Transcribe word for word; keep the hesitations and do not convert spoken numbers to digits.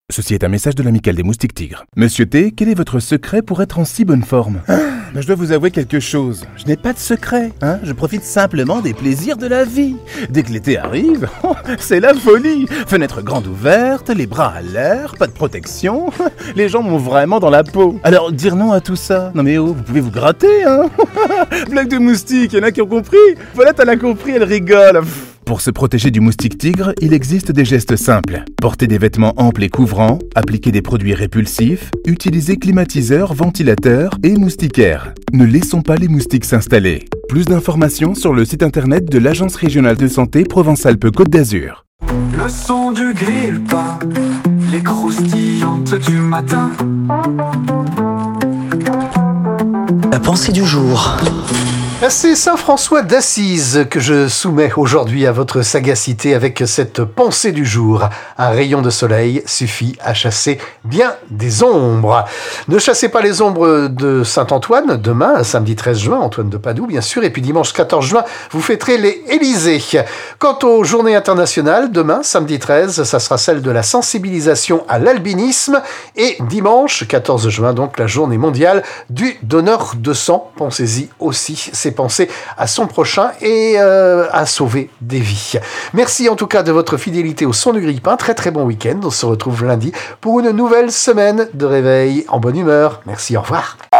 Ceci est un message de l'Amicale des Moustiques Tigres. Monsieur T, quel est votre secret pour être en si bonne forme? Ah, ben je dois vous avouer quelque chose. Je n'ai pas de secret, hein. Je profite simplement des plaisirs de la vie. Dès que l'été arrive, oh, c'est la folie. Fenêtre grande ouverte, les bras à l'air, pas de protection. Les gens m'ont vraiment dans la peau. Alors, dire non à tout ça? Non mais oh, vous pouvez vous gratter, hein. Blague de moustique, il y en a qui ont compris. Voilà, t'en as compris, elle rigole. Pour se protéger du moustique tigre, il existe des gestes simples. Porter des vêtements amples et couvrants, appliquer des produits répulsifs, utiliser climatiseurs, ventilateurs et moustiquaires. Ne laissons pas les moustiques s'installer. Plus d'informations sur le site internet de l'Agence régionale de santé Provence-Alpes-Côte d'Azur. Le son du grille-pain, les croustillantes du matin. La pensée du jour. C'est saint François d'Assise que je soumets aujourd'hui à votre sagacité avec cette pensée du jour. Un rayon de soleil suffit à chasser bien des ombres. Ne chassez pas les ombres de Saint-Antoine, demain, samedi treize juin, Antoine de Padoue bien sûr, et puis dimanche quatorze juin, vous fêterez les Élysées. Quant aux journées internationales, demain, samedi treize, ça sera celle de la sensibilisation à l'albinisme, et dimanche quatorze juin, donc la journée mondiale du donneur de sang. Pensez-y aussi, c'est penser à son prochain et euh, à sauver des vies. Merci en tout cas de votre fidélité au son du grille-pain. Très très bon week-end. On se retrouve lundi pour une nouvelle semaine de réveil en bonne humeur. Merci, au revoir.